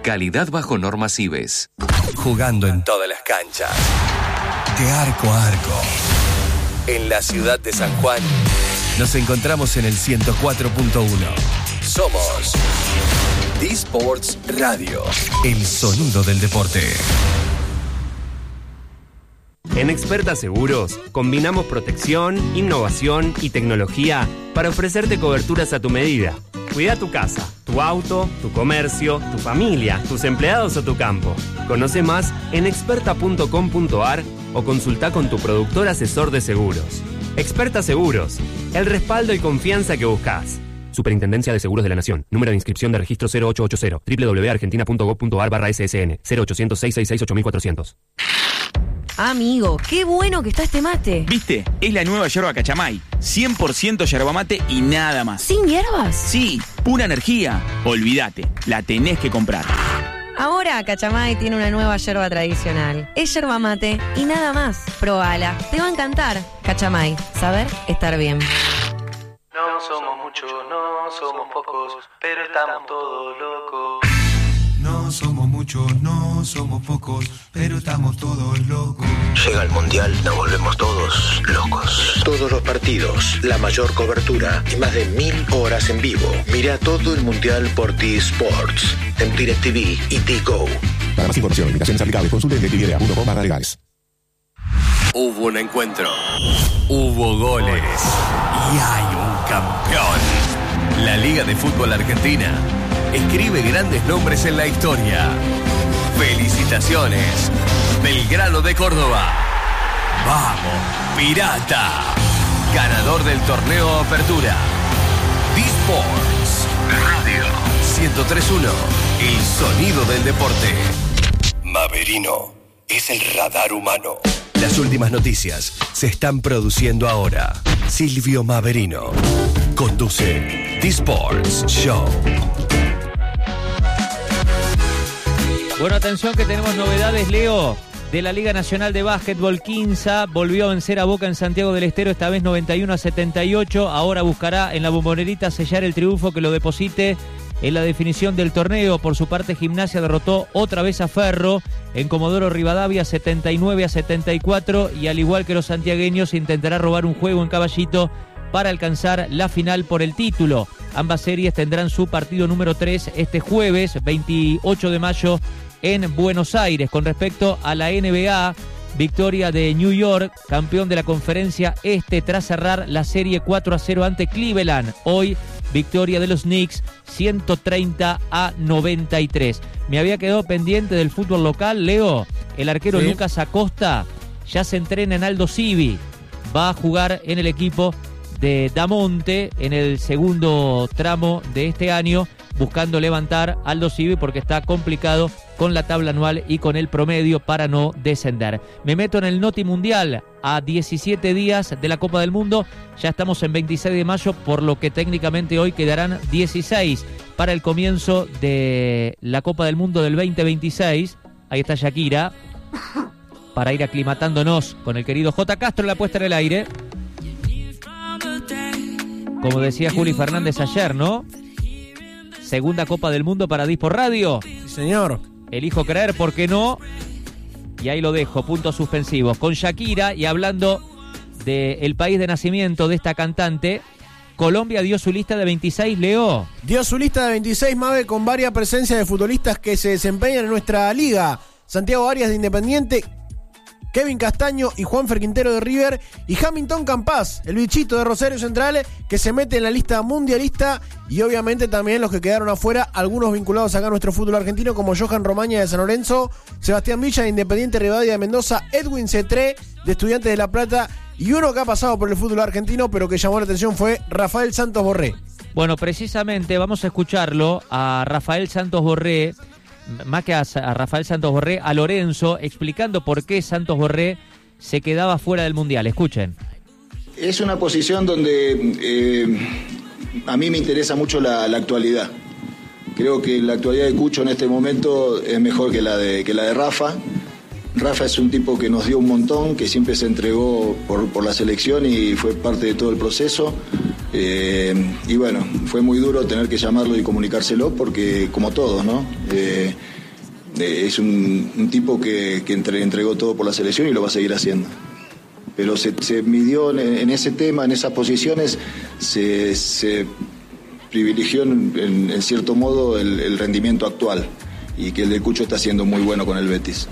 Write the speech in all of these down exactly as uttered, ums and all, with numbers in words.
Calidad bajo normas I B E S. Jugando en todas las canchas. De arco a arco. En la ciudad de San Juan. Nos encontramos en el ciento cuatro punto uno. Somos D-Sports Radio. El sonido del deporte. En Experta Seguros, combinamos protección, innovación y tecnología para ofrecerte coberturas a tu medida. Cuida tu casa, tu auto, tu comercio, tu familia, tus empleados o tu campo. Conoce más en experta punto com punto a r o consulta con tu productor asesor de seguros. Experta Seguros, el respaldo y confianza que buscas. Superintendencia de Seguros de la Nación. Número de inscripción de registro cero ocho ocho cero. doble u doble u doble u punto argentina punto gob punto a r barra S S N. cero ochocientos, seiscientos sesenta y seis, ocho mil cuatrocientos. Amigo, qué bueno que está este mate. ¿Viste? Es la nueva yerba Cachamay. cien por ciento yerba mate y nada más. ¿Sin hierbas? Sí, pura energía. Olvídate, la tenés que comprar. Ahora Cachamay tiene una nueva yerba tradicional. Es yerba mate y nada más. Probala, te va a encantar. Cachamay, saber estar bien. No somos muchos, no somos pocos, pero estamos todos locos. No somos muchos, no somos pocos, pero estamos todos locos. Llega el Mundial, nos volvemos todos locos. Todos los partidos, la mayor cobertura y más de mil horas en vivo. Mira todo el Mundial por T-Sports, en DirecTV y T-Go. Para más información, invitaciones aplicables, consulte en directv punto com barra legales. Hubo un encuentro, hubo goles y hay un campeón. La Liga de Fútbol Argentina escribe grandes nombres en la historia. ¡Felicitaciones! Belgrano de Córdoba. ¡Vamos, Pirata! Ganador del torneo Apertura. D-Sports Radio ciento tres punto uno. El sonido del deporte. Maverino es el radar humano. Las últimas noticias se están produciendo ahora. Silvio Maverino conduce D-Sports Show. Bueno, atención que tenemos novedades, Leo, de la Liga Nacional de Básquetbol. Quinza volvió a vencer a Boca en Santiago del Estero, esta vez noventa y uno a setenta y ocho. Ahora buscará en la Bombonerita sellar el triunfo que lo deposite en la definición del torneo. Por su parte, Gimnasia derrotó otra vez a Ferro en Comodoro Rivadavia setenta y nueve a setenta y cuatro y al igual que los santiagueños intentará robar un juego en Caballito para alcanzar la final por el título. Ambas series tendrán su partido número tres este jueves veintiocho de mayo en Buenos Aires. Con respecto a la N B A, victoria de New York, campeón de la conferencia este tras cerrar la serie cuatro a cero ante Cleveland. Hoy, victoria de los Knicks ciento treinta a noventa y tres. Me había quedado pendiente del fútbol local, Leo. El arquero sí. Lucas Acosta ya se entrena en Aldo Civi. Va a jugar en el equipo de Damonte en el segundo tramo de este año, buscando levantar Aldo Civi porque está complicado con la tabla anual y con el promedio para no descender. Me meto en el Noti Mundial a diecisiete días de la Copa del Mundo. Ya estamos en veintiséis de mayo, por lo que técnicamente hoy quedarán dieciséis para el comienzo de la Copa del Mundo del veinte veintiséis. Ahí está Shakira, para ir aclimatándonos con el querido J. Castro en la puesta en el aire. Como decía Juli Fernández ayer, ¿no? Segunda Copa del Mundo para Dispo Radio. Sí, señor. Elijo creer, ¿por qué no? Y ahí lo dejo, puntos suspensivos. Con Shakira, y hablando del país de nacimiento de esta cantante, Colombia dio su lista de veintiséis, Leo. Dio su lista de veintiséis, Mave, con varias presencias de futbolistas que se desempeñan en nuestra liga. Santiago Arias de Independiente, Kevin Castaño y Juanfer Quintero de River, y Hamilton Campas, el bichito de Rosario Central, que se mete en la lista mundialista, y obviamente también los que quedaron afuera, algunos vinculados acá a nuestro fútbol argentino, como Johan Romaña de San Lorenzo, Sebastián Villa de Independiente Rivadavia de Mendoza, Edwin Cetré de Estudiantes de La Plata, y uno que ha pasado por el fútbol argentino, pero que llamó la atención, fue Rafael Santos Borré. Bueno, precisamente vamos a escucharlo a Rafael Santos Borré, más que a, a Rafael Santos Borré, a Lorenzo, explicando por qué Santos Borré se quedaba fuera del Mundial. Escuchen. Es una posición donde eh, a mí me interesa mucho la, la actualidad. Creo que la actualidad de Cucho en este momento es mejor que la de, que la de Rafa. Rafa es un tipo que nos dio un montón, que siempre se entregó por, por la selección y fue parte de todo el proceso. Eh, y bueno, fue muy duro tener que llamarlo y comunicárselo porque, como todos, ¿no? Eh, Eh, es un, un tipo que, que entre, entregó todo por la selección y lo va a seguir haciendo. Pero se, se midió en, en ese tema, en esas posiciones, se, se privilegió en, en, en cierto modo el, el rendimiento actual, y que el de Cucho está siendo muy bueno con el Betis.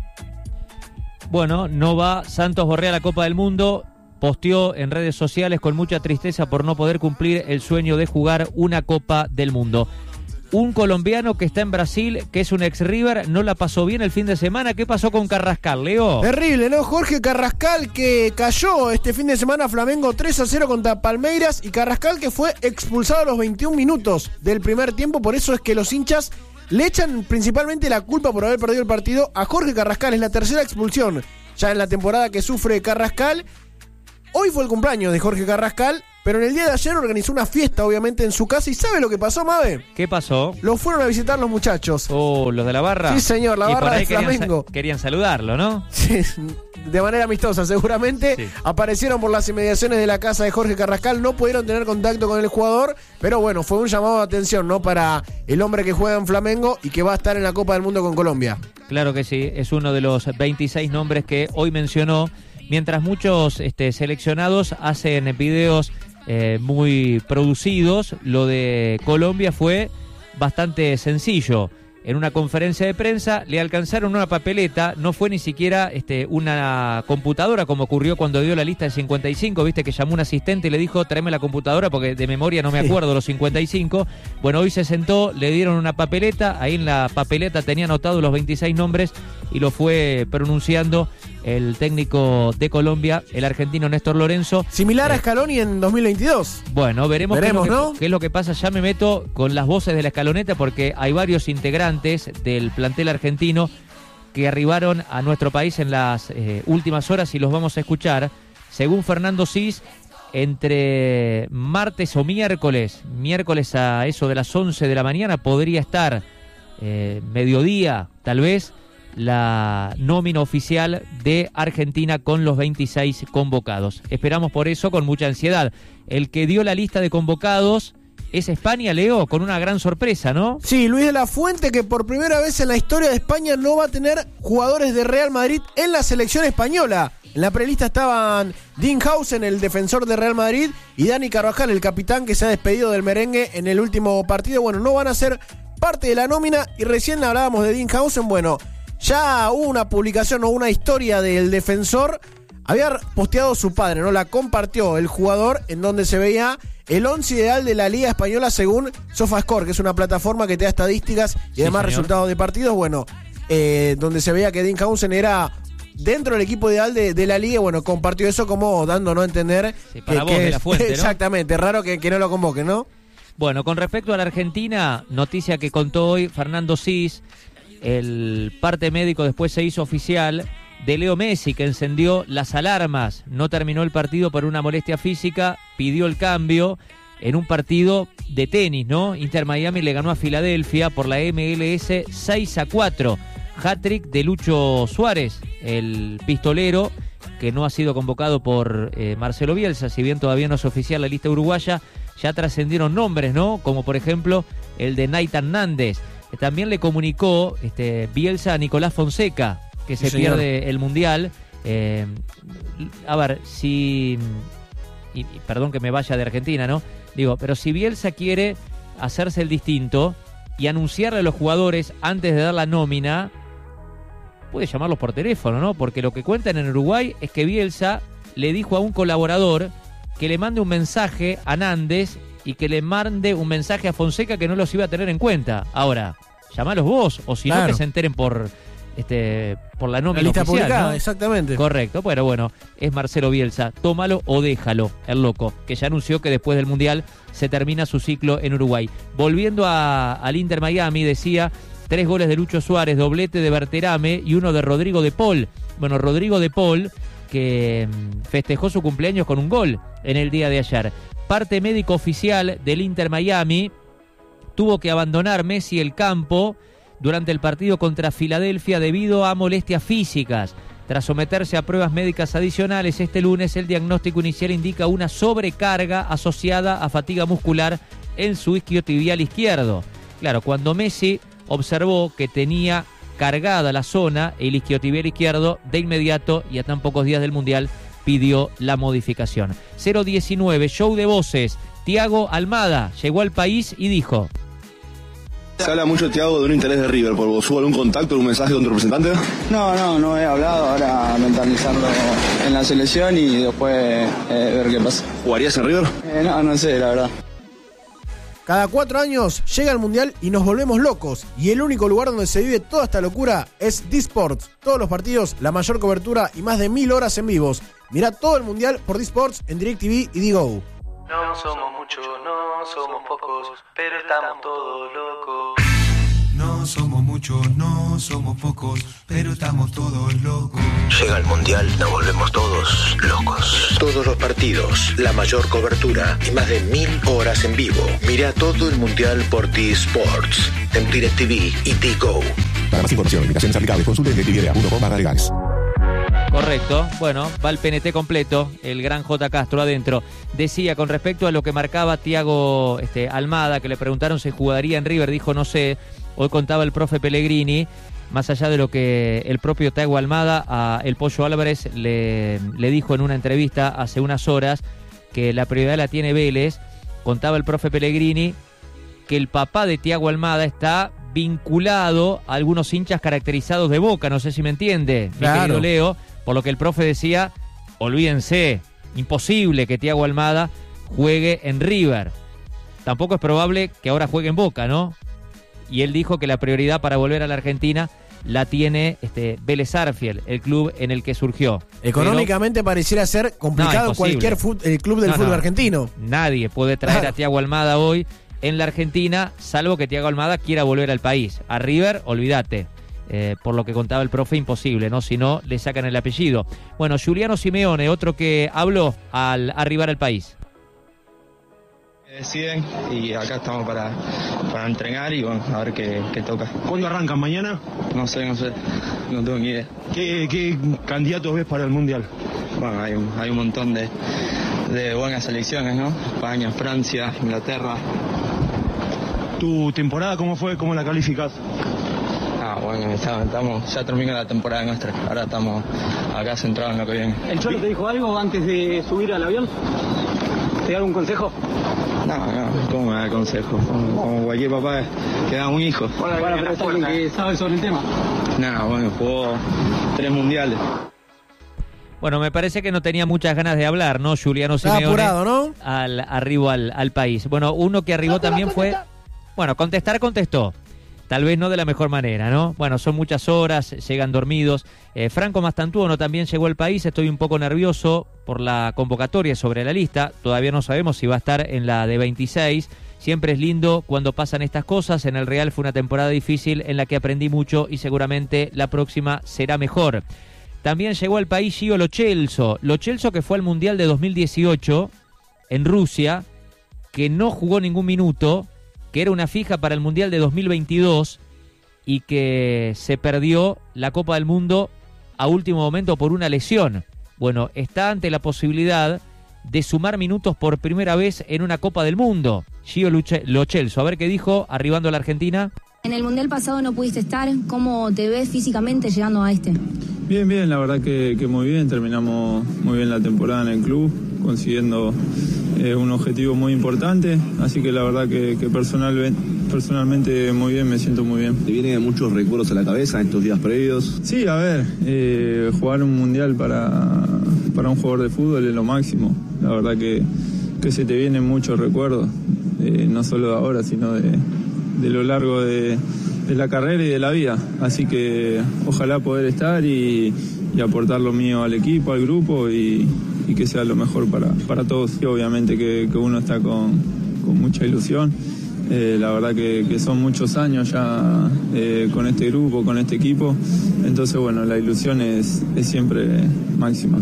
Bueno, no va Santos Borré a la Copa del Mundo. Posteó en redes sociales con mucha tristeza por no poder cumplir el sueño de jugar una Copa del Mundo. Un colombiano que está en Brasil, que es un ex River, no la pasó bien el fin de semana. ¿Qué pasó con Carrascal, Leo? Terrible, ¿no? Jorge Carrascal, que cayó este fin de semana Flamengo tres a cero contra Palmeiras, y Carrascal que fue expulsado a los veintiún minutos del primer tiempo. Por eso es que los hinchas le echan principalmente la culpa por haber perdido el partido a Jorge Carrascal. Es la tercera expulsión ya en la temporada que sufre Carrascal. Hoy fue el cumpleaños de Jorge Carrascal, pero en el día de ayer organizó una fiesta, obviamente, en su casa. ¿Y sabe lo que pasó, Mabe? ¿Qué pasó? Lo fueron a visitar los muchachos. Oh, ¿los de la barra? Sí, señor, la y barra de querían Flamengo. Sa- querían saludarlo, ¿no? Sí, de manera amistosa, seguramente. Sí. Aparecieron por las inmediaciones de la casa de Jorge Carrascal. No pudieron tener contacto con el jugador, pero bueno, fue un llamado de atención, ¿no? Para el hombre que juega en Flamengo y que va a estar en la Copa del Mundo con Colombia. Claro que sí, es uno de los veintiséis nombres que hoy mencionó. Mientras muchos este, seleccionados hacen videos eh, muy producidos, lo de Colombia fue bastante sencillo. En una conferencia de prensa le alcanzaron una papeleta, no fue ni siquiera este, una computadora, como ocurrió cuando dio la lista de cincuenta y cinco, viste que llamó un asistente y le dijo, tráeme la computadora porque de memoria no me acuerdo los cincuenta y cinco. Bueno, hoy se sentó, le dieron una papeleta, ahí en la papeleta tenía anotados los veintiséis nombres y lo fue pronunciando el técnico de Colombia, el argentino Néstor Lorenzo. Similar a Scaloni en dos mil veintidós. Bueno, veremos, veremos qué, es ¿no? que, qué es lo que pasa. Ya me meto con las voces de la escaloneta porque hay varios integrantes del plantel argentino que arribaron a nuestro país en las eh, últimas horas y los vamos a escuchar. Según Fernando Cis, entre martes o miércoles, miércoles a eso de las once de la mañana, podría estar eh, mediodía, tal vez, la nómina oficial de Argentina con los veintiséis convocados. Esperamos por eso con mucha ansiedad. El que dio la lista de convocados es España, Leo, con una gran sorpresa, ¿no? Sí, Luis de la Fuente, que por primera vez en la historia de España no va a tener jugadores de Real Madrid en la selección española. En la prelista estaban Dean Hausen, el defensor de Real Madrid, y Dani Carvajal, el capitán que se ha despedido del merengue en el último partido. Bueno, no van a ser parte de la nómina, y recién hablábamos de Dean Hausen. Bueno, ya hubo una publicación o una historia del defensor. Había posteado su padre, ¿no? La compartió el jugador, en donde se veía el once ideal de la Liga Española según SofaScore, que es una plataforma que te da estadísticas y sí, además señor. resultados de partidos. Bueno, eh, donde se veía que Dean Hausen era dentro del equipo ideal de, de la Liga. Bueno, compartió eso como dándonos a entender sí, para que, vos que de es, la Fuente, ¿no? Exactamente, raro que, que no lo convoque, ¿no? Bueno, con respecto a la Argentina, noticia que contó hoy Fernando Cis, el parte médico después se hizo oficial de Leo Messi, que encendió las alarmas, no terminó el partido por una molestia física, pidió el cambio en un partido de tenis, ¿no? Inter Miami le ganó a Filadelfia por la M L S seis a cuatro, hat-trick de Lucho Suárez, el pistolero, que no ha sido convocado por eh, Marcelo Bielsa, si bien todavía no es oficial la lista uruguaya. Ya trascendieron nombres, ¿no? Como por ejemplo el de Nathan Nández. También le comunicó este, Bielsa a Nicolás Fonseca, que se sí, señor. pierde el Mundial. Eh, a ver, si... Y, y perdón que me vaya de Argentina, ¿no? Digo, pero si Bielsa quiere hacerse el distinto y anunciarle a los jugadores antes de dar la nómina, puede llamarlos por teléfono, ¿no? Porque lo que cuentan en Uruguay es que Bielsa le dijo a un colaborador que le mande un mensaje a Nández y que le mande un mensaje a Fonseca que no los iba a tener en cuenta. Ahora, llamalos vos, o si Claro. no que se enteren por este por la nómina La lista oficial, publicada, ¿no? exactamente. Correcto, pero bueno, es Marcelo Bielsa. Tómalo o déjalo, el loco, que ya anunció que después del Mundial se termina su ciclo en Uruguay. Volviendo a, al Inter Miami, decía, tres goles de Lucho Suárez, doblete de Berterame y uno de Rodrigo de Paul. Bueno, Rodrigo de Paul, que festejó su cumpleaños con un gol en el día de ayer. Parte médico oficial del Inter Miami, tuvo que abandonar Messi el campo durante el partido contra Filadelfia debido a molestias físicas. Tras someterse a pruebas médicas adicionales este lunes, el diagnóstico inicial indica una sobrecarga asociada a fatiga muscular en su isquiotibial izquierdo. Claro, cuando Messi observó que tenía cargada la zona, el isquiotibial izquierdo, de inmediato y a tan pocos días del Mundial pidió la modificación. cero diecinueve, show de voces. Thiago Almada llegó al país y dijo: Se habla mucho, Thiago, de un interés de River por vos. ¿Hubo algún contacto, algún mensaje con tu representante? No, no, no he hablado. Ahora mentalizarlo en la selección y después eh, ver qué pasa. ¿Jugarías en River? Eh, no, no sé, la verdad. Cada cuatro años llega el Mundial y nos volvemos locos. Y el único lugar donde se vive toda esta locura es D-Sports. Todos los partidos, la mayor cobertura y más de mil horas en vivos. Mirá todo el Mundial por D-Sports en DirecTV y Digo. No somos muchos, no somos pocos, pero estamos todos locos. No somos muchos, no somos pocos, pero estamos todos locos. Llega el Mundial, nos volvemos todos locos. Todos los partidos, la mayor cobertura y más de mil horas en vivo. Mira todo el Mundial por D-Sports en DirecTV y Digo. Para más información, invitaciones aplicables, consulte en directv punto com barra legales. Correcto, bueno, va el P N T completo, el gran J. Castro adentro. Decía con respecto a lo que marcaba Thiago este, Almada, que le preguntaron si jugaría en River, dijo no sé. Hoy contaba el profe Pellegrini, más allá de lo que el propio Thiago Almada a el Pollo Álvarez le, le dijo en una entrevista hace unas horas, que la prioridad la tiene Vélez. Contaba el profe Pellegrini que el papá de Thiago Almada está vinculado a algunos hinchas caracterizados de Boca, no sé si me entiende, Claro. mi querido Leo, por lo que el profe decía, olvídense, imposible que Thiago Almada juegue en River. Tampoco es probable que ahora juegue en Boca, ¿no? Y él dijo que la prioridad para volver a la Argentina la tiene este, Vélez Sarsfield, el club en el que surgió. Económicamente Pero, pareciera ser complicado no, cualquier fut, el club del No, fútbol no. argentino. Nadie puede traer Claro. a Thiago Almada hoy en la Argentina, salvo que Thiago Almada quiera volver al país. A River, olvídate. Eh, por lo que contaba el profe, imposible, ¿no? Si no, le sacan el apellido. Bueno, Giuliano Simeone, otro que habló al arribar al país. Deciden y acá estamos para, para entrenar y bueno, a ver qué, qué toca. ¿Cuándo arrancan? ¿Mañana? No sé, no sé, no tengo ni idea. ¿Qué, qué candidatos ves para el Mundial? Bueno, hay un, hay un montón de, de buenas selecciones, ¿no? España, Francia, Inglaterra. ¿Tu temporada cómo fue? ¿Cómo la calificás? Ah, bueno, estamos, estamos, ya terminó la temporada nuestra, ahora estamos acá centrados en lo que viene. ¿El Cholo te dijo algo antes de subir al avión? ¿Te dio algún consejo? No, no, ¿cómo me da consejo? Como, como cualquier papá que da un hijo. Bueno, bueno, pero es alguien que sabe sobre el tema. No, bueno, jugó tres mundiales. Bueno, me parece que no tenía muchas ganas de hablar, ¿no? Giuliano Simeone. Estaba apurado, ¿no? Al, arribo al, al país. Bueno, uno que arribó también fue... Bueno, contestar contestó. Tal vez no de la mejor manera, ¿no? Bueno, son muchas horas, llegan dormidos. Eh, Franco Mastantuono también llegó al país. Estoy un poco nervioso por la convocatoria sobre la lista. Todavía no sabemos si va a estar en la de veintiséis. Siempre es lindo cuando pasan estas cosas. En el Real fue una temporada difícil en la que aprendí mucho y seguramente la próxima será mejor. También llegó al país Gio Lo Celso. Lo Celso que fue al Mundial de dos mil dieciocho en Rusia, que no jugó ningún minuto, que era una fija para el Mundial de dos mil veintidós y que se perdió la Copa del Mundo a último momento por una lesión. Bueno, está ante la posibilidad de sumar minutos por primera vez en una Copa del Mundo. Gio Lo Celso, a ver qué dijo arribando a la Argentina. En el Mundial pasado no pudiste estar, ¿cómo te ves físicamente llegando a este? Bien, bien, la verdad que, que muy bien, terminamos muy bien la temporada en el club, consiguiendo eh, un objetivo muy importante, así que la verdad que, que personal, personalmente muy bien, me siento muy bien. ¿Te vienen muchos recuerdos a la cabeza en estos días previos? Sí, a ver, eh, jugar un mundial para, para un jugador de fútbol es lo máximo, la verdad que, que se te vienen muchos recuerdos, eh, no solo de ahora, sino de, de lo largo de... de la carrera y de la vida, así que ojalá poder estar y, y aportar lo mío al equipo, al grupo y, y que sea lo mejor para, para todos. Y obviamente que, que uno está con, con mucha ilusión, eh, la verdad que, que son muchos años ya eh, con este grupo, con este equipo, entonces bueno, la ilusión es, es siempre máxima.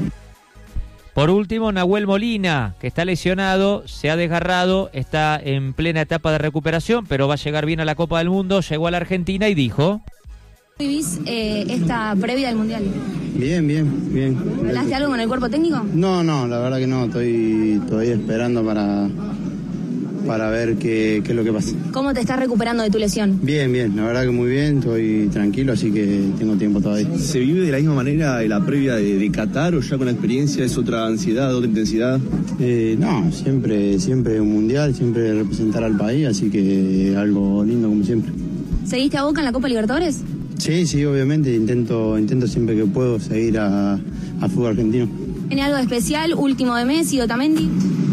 Por último, Nahuel Molina, que está lesionado, se ha desgarrado, está en plena etapa de recuperación, pero va a llegar bien a la Copa del Mundo, llegó a la Argentina y dijo... ¿Cómo vivís eh, esta previa del Mundial? Bien, bien, bien. ¿Hablaste algo con el cuerpo técnico? No, no, la verdad que no, estoy todavía esperando para, para ver qué, qué es lo que pasa. ¿Cómo te estás recuperando de tu lesión? Bien, bien, la verdad que muy bien, estoy tranquilo, así que tengo tiempo todavía. ¿Se vive de la misma manera la previa de, de Qatar o ya con la experiencia es otra ansiedad, otra intensidad? Eh, no, siempre, siempre un mundial, siempre representar al país, así que algo lindo como siempre. ¿Seguiste a Boca en la Copa Libertadores? Sí, sí, obviamente, intento, intento siempre que puedo seguir a, al fútbol argentino. ¿Tiene algo de especial, último de Messi, Otamendi?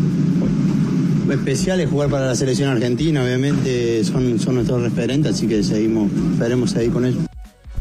Especial es jugar para la selección argentina, obviamente son, son nuestros referentes, así que seguimos, esperemos seguir con ellos.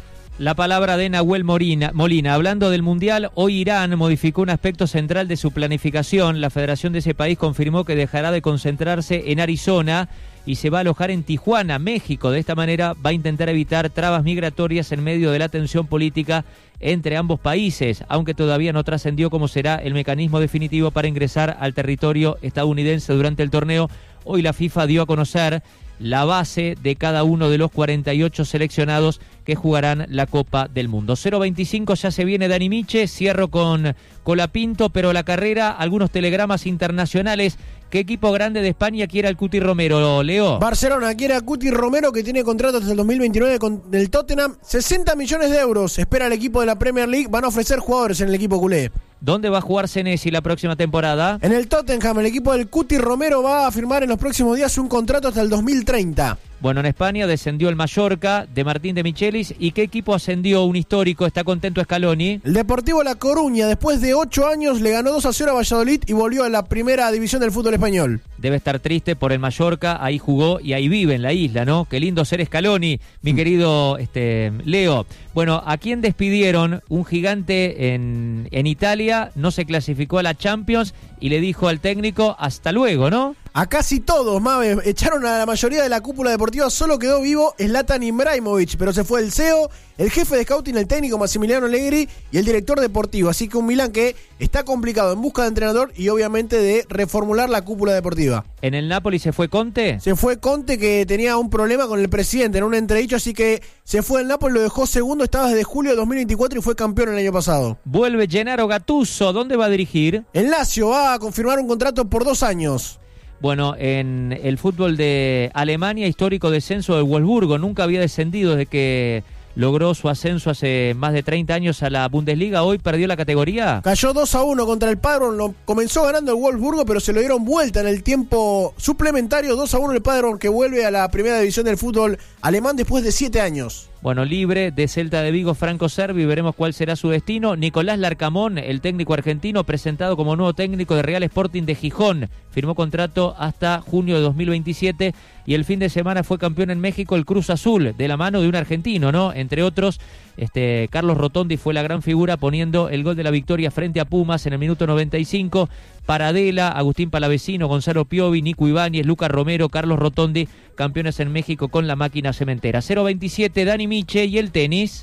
La palabra de Nahuel Molina. Molina, hablando del Mundial, hoy Irán modificó un aspecto central de su planificación. La federación de ese país confirmó que dejará de concentrarse en Arizona y se va a alojar en Tijuana, México. De esta manera va a intentar evitar trabas migratorias en medio de la tensión política entre ambos países, aunque todavía no trascendió cómo será el mecanismo definitivo para ingresar al territorio estadounidense durante el torneo. Hoy la FIFA dio a conocer la base de cada uno de los cuarenta y ocho seleccionados que jugarán la Copa del Mundo. cero veinticinco ya se viene Dani Miche, cierro con Colapinto, pero la carrera, algunos telegramas internacionales. ¿Qué equipo grande de España quiere al Cuti Romero, Leo? Barcelona quiere a Cuti Romero, que tiene contrato hasta el dos mil veintinueve con el Tottenham. sesenta millones de euros espera el equipo de la Premier League. Van a ofrecer jugadores en el equipo culé. ¿Dónde va a jugar Senesi la próxima temporada? En el Tottenham. El equipo del Cuti Romero va a firmar en los próximos días un contrato hasta el dos mil treinta. Bueno, en España descendió el Mallorca de Martín de Michelis. ¿Y qué equipo ascendió? Un histórico. ¿Está contento Scaloni? El Deportivo La Coruña, después de ocho años, le ganó dos a cero a Valladolid y volvió a la primera división del fútbol español. Debe estar triste por el Mallorca. Ahí jugó y ahí vive en la isla, ¿no? Qué lindo ser Scaloni, mi querido este, Leo. Bueno, ¿a quién despidieron? Un gigante en, en Italia, no se clasificó a la Champions y le dijo al técnico hasta luego, ¿no? A casi todos, Mave, echaron a la mayoría de la cúpula deportiva, solo quedó vivo Zlatan Ibrahimovic, pero se fue el C E O, el jefe de scouting, el técnico Massimiliano Allegri y el director deportivo, así que un Milán que está complicado en busca de entrenador y obviamente de reformular la cúpula deportiva. ¿En el Napoli se fue Conte? Se fue Conte, que tenía un problema con el presidente en un entredicho, así que se fue el Napoli, lo dejó segundo, estaba desde julio de dos mil veinticuatro y fue campeón el año pasado. Vuelve Gennaro Gattuso, ¿dónde va a dirigir? El Lazio va a confirmar un contrato por dos años. Bueno, en el fútbol de Alemania, histórico descenso del Wolfsburgo, nunca había descendido desde que logró su ascenso hace más de treinta años a la Bundesliga. Hoy perdió la categoría. Cayó dos a uno contra el Paderborn. Lo comenzó ganando el Wolfsburgo, pero se lo dieron vuelta en el tiempo suplementario. dos a uno el Paderborn, que vuelve a la primera división del fútbol alemán después de siete años. Bueno, libre de Celta de Vigo, Franco Cervi, veremos cuál será su destino. Nicolás Larcamón, el técnico argentino, presentado como nuevo técnico de Real Sporting de Gijón. Firmó contrato hasta junio de dos mil veintisiete y el fin de semana fue campeón en México el Cruz Azul, de la mano de un argentino, ¿no? Entre otros, este Carlos Rotondi fue la gran figura poniendo el gol de la victoria frente a Pumas en el minuto noventa y cinco. Paradela, Agustín Palavecino, Gonzalo Piovi, Nico Ibáñez, Lucas Romero, Carlos Rotondi, campeones en México con la máquina cementera. cero veintisiete, Dani Miche y el tenis.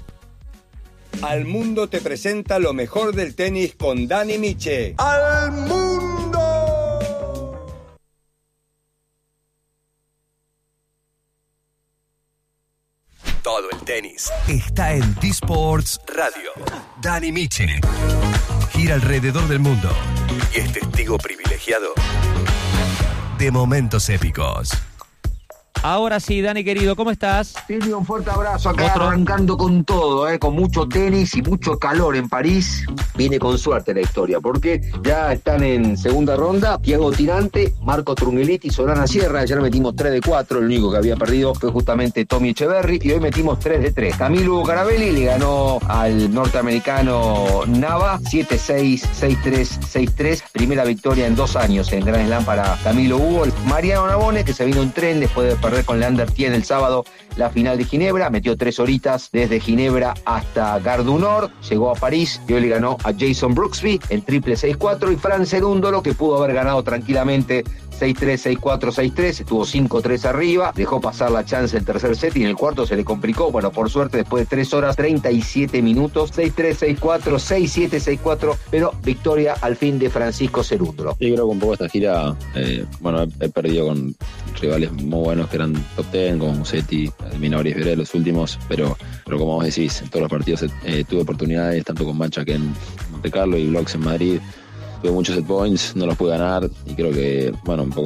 Al Mundo te presenta lo mejor del tenis con Dani Miche. ¡Al Mundo! Todo el tenis está en T-Sports Radio. Dani Miche gira alrededor del mundo y es testigo privilegiado de momentos épicos. Ahora sí, Dani querido, ¿cómo estás? Silvio, un fuerte abrazo acá, ¿Otro? arrancando con todo, eh, con mucho tenis y mucho calor en París. Viene con suerte la historia, porque ya están en segunda ronda Thiago Tirante, Marco Trungelliti, Solana Sierra. Ayer metimos tres de cuatro, el único que había perdido fue justamente Tommy Echeverry, y hoy metimos tres de tres. Camilo Carabelli le ganó al norteamericano Nava, siete seis, seis tres, seis tres, primera victoria en dos años en Grand Slam para Camilo Hugo. Mariano Navone, que se vino en tren después de perder con Leander Tien el sábado la final de Ginebra, metió tres horitas desde Ginebra hasta Gare du Nord, llegó a París y hoy le ganó a Jason Brooksby en triple seis cuatro, y Fran Cerúndolo, que pudo haber ganado tranquilamente seis tres, seis cuatro, seis tres, estuvo cinco tres arriba, dejó pasar la chance el tercer set y en el cuarto se le complicó. Bueno, por suerte, después de tres horas treinta y siete minutos, seis tres, seis cuatro, seis siete, seis cuatro, pero victoria al fin de Francisco Cerúndolo. Yo creo que un poco esta gira, eh, bueno, he, he perdido con rivales muy buenos que eran top ten, como Musetti, Minori y los últimos, pero, pero como vos decís, en todos los partidos eh, tuve oportunidades, tanto con Mancha que en Monte Carlo y Blocks en Madrid. Tuve muchos set points, no los pude ganar y creo que, bueno, un poco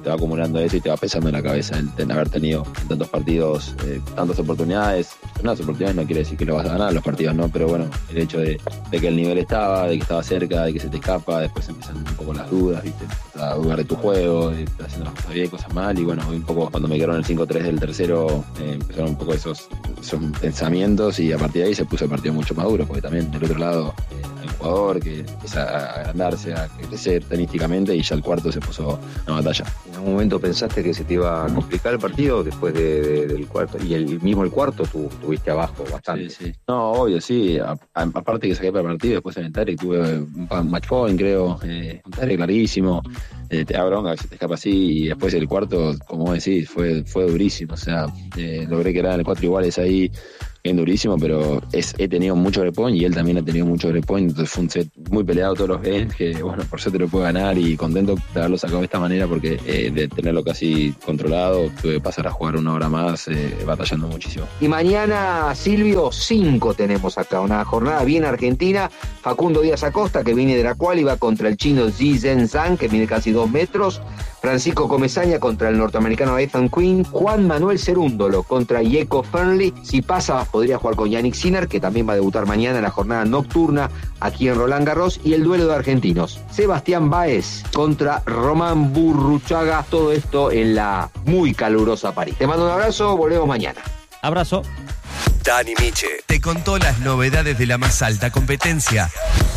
te va acumulando eso y te va pesando en la cabeza el, el haber tenido en tantos partidos, eh, tantas oportunidades. Unas oportunidades no quiere decir que lo vas a ganar, los partidos no, pero bueno, el hecho de, de que el nivel estaba, de que estaba cerca, de que se te escapa, después empiezan un poco las dudas, ¿viste? A dudar de tu juego, de estar haciendo las cosas bien, cosas mal, y bueno, un poco cuando me quedaron el cinco tres del tercero, eh, empezaron un poco esos, esos pensamientos, y a partir de ahí se puso el partido mucho más duro, porque también del otro lado eh, hay un jugador que empieza a agrandarse, a crecer tenísticamente, y ya el cuarto se puso una batalla. ¿En algún momento pensaste que se te iba a complicar el partido después de, de, del cuarto? Y el mismo el cuarto tú tuviste abajo bastante. Sí, sí. No, obvio, sí. A, a, aparte que saqué para el partido, después en el Tarek tuve un match point, creo, eh, un Tarek clarísimo. Eh, te da bronca que se te escapa así, y después el cuarto, como vos decís, fue, fue durísimo. O sea, eh, logré que eran cuatro iguales ahí, bien durísimo, pero es, he tenido mucho breakpoint y él también ha tenido mucho breakpoint, entonces fue un set muy peleado todos los games, que bueno, por suerte lo pude ganar, y contento de haberlo sacado de esta manera, porque eh, de tenerlo casi controlado, tuve que pasar a jugar una hora más, eh, batallando muchísimo. Y mañana, Silvio, cinco tenemos acá, una jornada bien argentina. Facundo Díaz Acosta, que viene de la cual iba contra el chino Zi Zhenzhan, que mide casi dos metros. Francisco Comesaña contra el norteamericano Ethan Quinn. Juan Manuel Cerúndolo contra Yeko Fernley. Si pasa, podría jugar con Yannick Sinner, que también va a debutar mañana en la jornada nocturna aquí en Roland Garros. Y el duelo de argentinos, Sebastián Báez contra Román Burruchaga. Todo esto en la muy calurosa París. Te mando un abrazo, volvemos mañana. Abrazo. Dani Miche te contó las novedades de la más alta competencia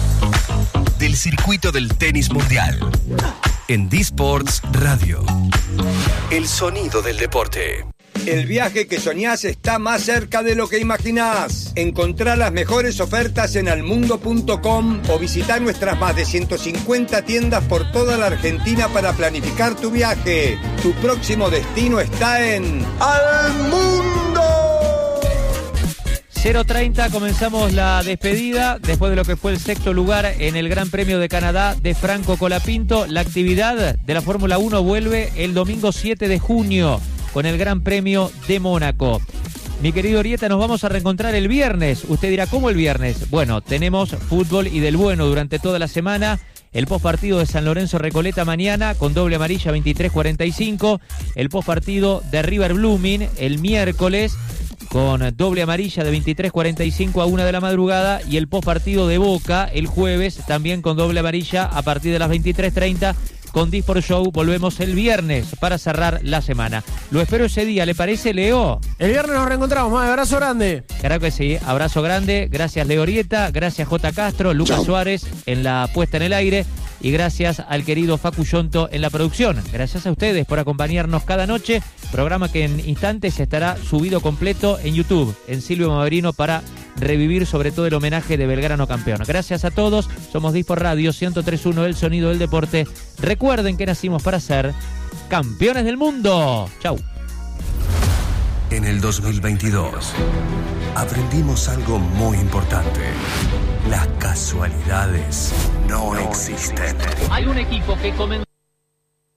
del circuito del tenis mundial en D-Sports Radio. El sonido del deporte. El viaje que soñás está más cerca de lo que imaginás. Encontrá las mejores ofertas en almundo punto com o visitá nuestras más de ciento cincuenta tiendas por toda la Argentina para planificar tu viaje. Tu próximo destino está en Almundo. cero treinta, comenzamos la despedida después de lo que fue el sexto lugar en el Gran Premio de Canadá de Franco Colapinto. La actividad de la Fórmula uno vuelve el domingo siete de junio con el Gran Premio de Mónaco. Mi querido Orieta, nos vamos a reencontrar el viernes. Usted dirá, ¿cómo el viernes? Bueno, tenemos fútbol y del bueno durante toda la semana. El postpartido de San Lorenzo Recoleta mañana con doble amarilla veintitrés cuarenta y cinco. El postpartido de River Blooming el miércoles con doble amarilla de veintitrés cuarenta y cinco a una de la madrugada, y el postpartido de Boca el jueves también con doble amarilla a partir de las veintitrés treinta. Con D-Sport Show volvemos el viernes para cerrar la semana. Lo espero ese día, ¿le parece, Leo? El viernes nos reencontramos, más abrazo grande. Claro que sí, abrazo grande. Gracias, Leo Orieta, gracias, J. Castro, Lucas Chau. Suárez en la puesta en el aire, y gracias al querido Facu Yonto en la producción. Gracias a ustedes por acompañarnos cada noche. Programa que en instantes estará subido completo en YouTube, en Silvio Maverino, para revivir sobre todo el homenaje de Belgrano campeón. Gracias a todos. Somos D-Sport Radio ciento tres punto uno, el sonido del deporte. Recuerden que nacimos para ser campeones del mundo. Chau. En el dos mil veintidós aprendimos algo muy importante. Las casualidades no existen. Hay un equipo que comenzó